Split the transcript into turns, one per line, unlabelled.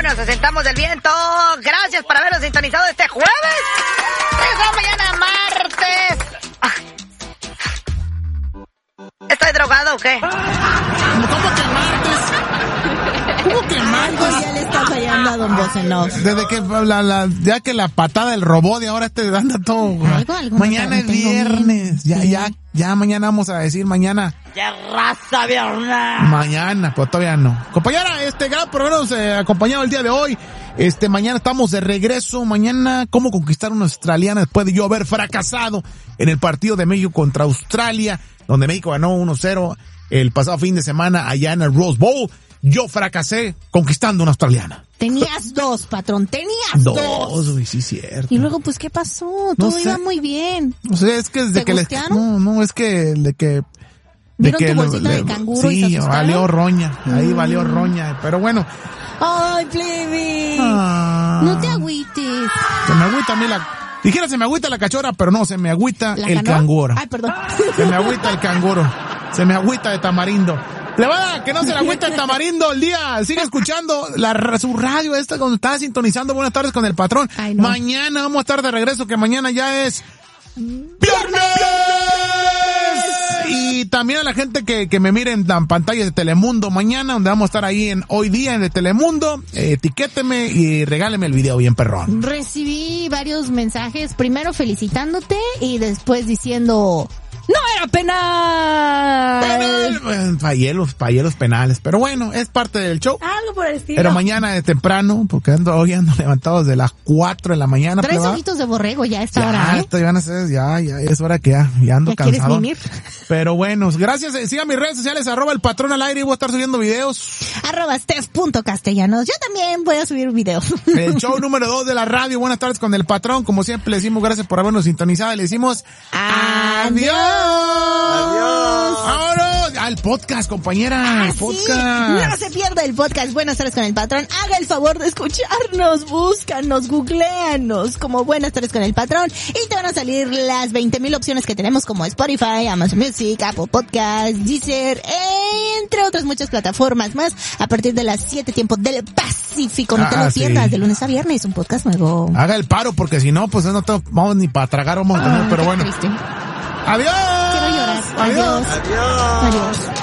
nos asentamos del viento. Gracias por habernos sintonizado este jueves. Regresamos mañana martes. ¿Estoy drogado o qué?
¿Cómo que martes? ¿Cómo que martes?
Ya le está fallando a don Bocenov.
Desde que ya que la patada del robot y ahora anda todo.
¿Algo
mañana es viernes. Ya mañana vamos a decir mañana.
¡Ya raza viernes!
Mañana, pues todavía no. Compañera, gran programa nos acompañado el día de hoy. Mañana estamos de regreso. Mañana, ¿cómo conquistar una australiana después de yo haber fracasado en el partido de México contra Australia, donde México ganó 1-0 el pasado fin de semana allá en el Rose Bowl? Yo fracasé conquistando una australiana.
Tenías dos, patrón, tenías dos.
Uy, sí, cierto.
Y luego, pues, ¿qué pasó? Todo iba muy bien.
O sea, es que desde que no, es que de que
¿vieron tu bolsita de canguro y se asustaron?
Valió roña, ahí valió roña, pero bueno.
Ay, plebe. No te agüites.
Se me agüita a mí dijera se me agüita la cachorra, pero no, se me agüita el canguro.
Ay, perdón.
Se me agüita el canguro. Se me agüita de tamarindo. Levada, que no se le agüita el tamarindo el día. Sigue escuchando su radio esta cuando está sintonizando Buenas Tardes con el Patrón.
Ay, no.
Mañana vamos a estar de regreso, que mañana ya es ¡viernes! Y también a la gente que me mire en pantalla de Telemundo mañana, donde vamos a estar ahí en Hoy Día en de Telemundo, etiquéteme y regáleme el video bien perrón.
Recibí varios mensajes, primero felicitándote y después diciendo... ¡No era penal!
Fallé los penales, pero bueno, es parte del show.
Algo por el estilo.
Pero mañana de temprano, porque hoy ando levantado desde las 4 de la mañana.
3 ojitos de borrego ya a esta hora,
ya es hora que ya ando
¿Ya
cansado.
quieres mimir?
Pero bueno, gracias, sigan mis redes sociales, @el patrón al aire, y voy a estar subiendo videos.
@Steph.castellanos. Yo también voy a subir videos.
El show número 2 de la radio, Buenas Tardes con el Patrón. Como siempre le decimos gracias por habernos sintonizado y le decimos
¡adiós!
¡Adiós! ¡Vámonos! Al podcast, compañera. Podcast.
No se pierda el podcast Buenas Tardes con el Patrón. Haga el favor de escucharnos, búscanos, googleanos como Buenas Tardes con el Patrón y te van a salir las 20,000 opciones que tenemos como Spotify, Amazon Music, Apple Podcasts, Deezer, entre otras muchas plataformas más a partir de las 7 tiempos del Pacífico. No te lo pierdas, de lunes a viernes, un podcast nuevo.
Haga el paro porque si no, pues no vamos ni para tragar, vamos a tener, pero bueno.
Triste.
¡Adiós!
Quiero llorar.
Adiós.
Adiós.